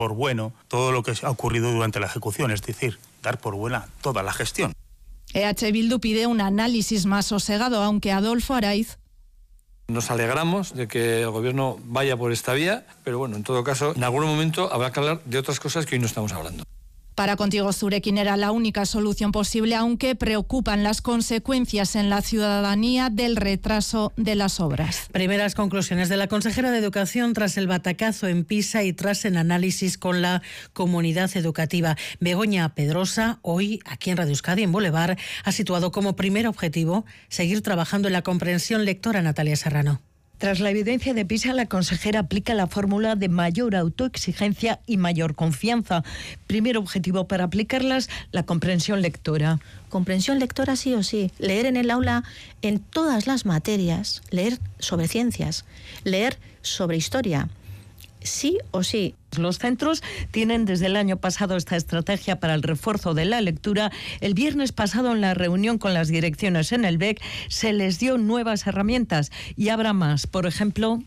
por bueno todo lo que ha ocurrido durante la ejecución, es decir, dar por buena toda la gestión. EH Bildu pide un análisis más sosegado, aunque Adolfo Araiz. Nos alegramos de que el gobierno vaya por esta vía, pero bueno, en todo caso, en algún momento habrá que hablar de otras cosas que hoy no estamos hablando. Para Contigo Zurekin era la única solución posible, aunque preocupan las consecuencias en la ciudadanía del retraso de las obras. Primeras conclusiones de la consejera de Educación tras el batacazo en Pisa y tras el análisis con la comunidad educativa. Begoña Pedrosa, hoy aquí en Radio Euskadi, en Boulevard, ha situado como primer objetivo seguir trabajando en la comprensión lectora. Natalia Serrano. Tras la evidencia de PISA, la consejera aplica la fórmula de mayor autoexigencia y mayor confianza. Primer objetivo para aplicarlas, la comprensión lectora. Comprensión lectora sí o sí. Leer en el aula en todas las materias. Leer sobre ciencias. Leer sobre historia. Sí o sí. Los centros tienen desde el año pasado esta estrategia para el refuerzo de la lectura. El viernes pasado, en la reunión con las direcciones en el BEC, se les dio nuevas herramientas y habrá más. Por ejemplo,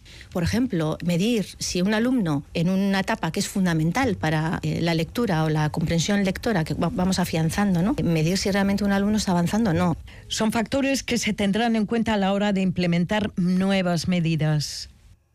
medir si un alumno en una etapa que es fundamental para la lectura o la comprensión lectora que vamos afianzando, ¿no? Medir si realmente un alumno está avanzando o no. Son factores que se tendrán en cuenta a la hora de implementar nuevas medidas.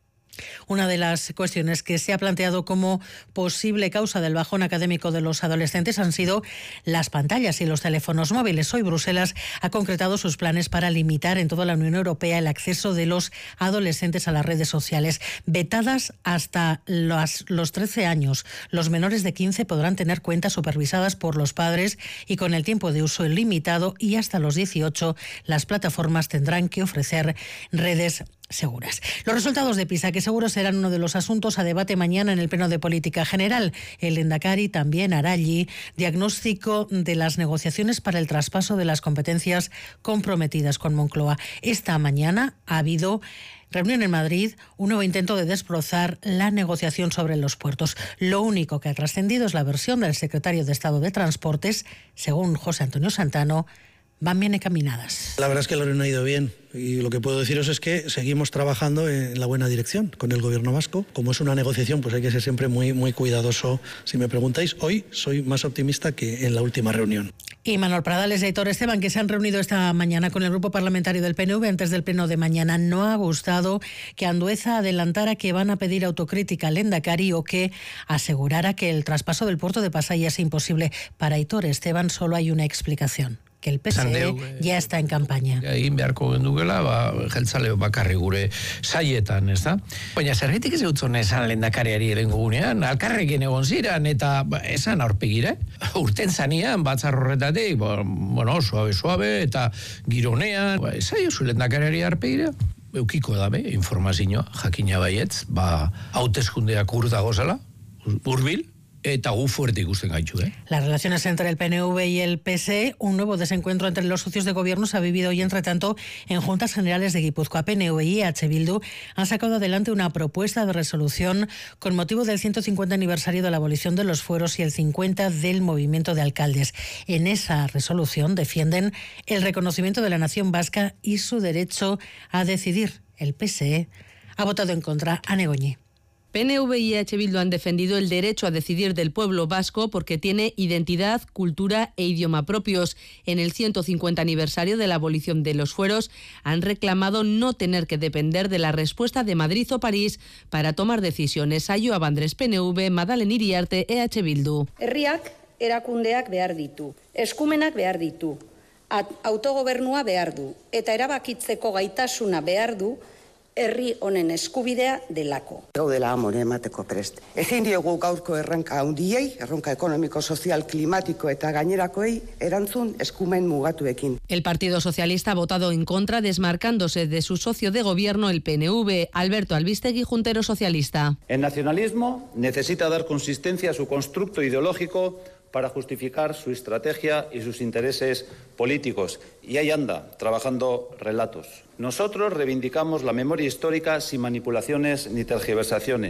Una de las cuestiones que se ha planteado como posible causa del bajón académico de los adolescentes han sido las pantallas y los teléfonos móviles. Hoy Bruselas ha concretado sus planes para limitar en toda la Unión Europea el acceso de los adolescentes a las redes sociales. Vetadas hasta los 13 años. Los menores de 15 podrán tener cuentas supervisadas por los padres y con el tiempo de uso ilimitado, y hasta los 18 las plataformas tendrán que ofrecer redes seguras. Los resultados de PISA, que seguro serán uno de los asuntos a debate mañana en el Pleno de Política General. El Lehendakari también hará allí diagnóstico de las negociaciones para el traspaso de las competencias comprometidas con Moncloa. Esta mañana ha habido reunión en Madrid, un nuevo intento de desbrozar la negociación sobre los puertos. Lo único que ha trascendido es la versión del secretario de Estado de Transportes. Según José Antonio Santano, van bien encaminadas. La verdad es que la reunión ha ido bien, y lo que puedo deciros es que seguimos trabajando en la buena dirección con el gobierno vasco. Como es una negociación, pues hay que ser siempre muy cuidadoso. Si me preguntáis, hoy soy más optimista que en la última reunión. Y Manuel Pradales y Aitor Esteban, que se han reunido esta mañana con el grupo parlamentario del PNV antes del pleno de mañana. No ha gustado que Andueza adelantara que van a pedir autocrítica al Lehendakari o que asegurara que el traspaso del puerto de Pasaia es imposible. Para Aitor Esteban solo hay una explicación: que el PSE ya está en campaña. Egin beharko gendugela, jeltzale bakarri gure saietan, ez da? Baina zergatik ez eutzon esan lehendakariari erengo gunean, alkarrekin egon ziren, eta esan aurpegira. Urten zanean, batzar horretatik, bueno, suabe, eta gironean, ez aiozu lehendakariari aurpegira. Eukiko dabe, informazioa, jakina baietz, hauteskundeak urtagozela, hurbil, eta gu fuerte ikusten gaitu, Las relaciones entre el PNV y el PSE, un nuevo desencuentro entre los socios de gobierno se ha vivido hoy, entre tanto, en Juntas Generales de Guipúzcoa. PNV y EH Bildu han sacado adelante una propuesta de resolución con motivo del 150 aniversario de la abolición de los fueros y el 50 del movimiento de alcaldes. En esa resolución defienden el reconocimiento de la nación vasca y su derecho a decidir. El PSE ha votado en contra. Ane Goñi. PNV y EH Bildu han defendido el derecho a decidir del pueblo vasco porque tiene identidad, cultura e idioma propios. En el 150 aniversario de la abolición de los fueros han reclamado no tener que depender de la respuesta de Madrid o París para tomar decisiones. Aio Abandres, PNV, Madalen Iriarte, EH Bildu. Herriak erakundeak behar ditu, eskumenak behar ditu, autogobernua behar du, eta erabakitzeko gaitasuna behar du, herri honen eskubidea delako. Gaudela amore emateko prest. Ezin diogu gaurko erronka handiei, erronka ekonomiko, sozial, klimatiko eta gainerakoei erantzun eskumen mugatuekin. El Partido Socialista ha votado en contra, desmarcándose de su socio de gobierno, el PNV. Alberto Albistegui, juntero socialista. El nacionalismo necesita dar consistencia a su constructo ideológico para justificar su estrategia y sus intereses políticos. Y ahí anda, trabajando relatos. Nosotros reivindicamos la memoria histórica sin manipulaciones ni tergiversaciones.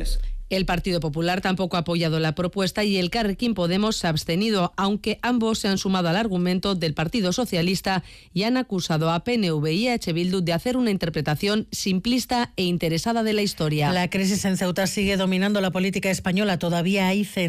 El Partido Popular tampoco ha apoyado la propuesta y Elkarrekin Podemos se ha abstenido, aunque ambos se han sumado al argumento del Partido Socialista y han acusado a PNV y EH Bildu de hacer una interpretación simplista e interesada de la historia. La crisis en Ceuta sigue dominando la política española. Todavía hay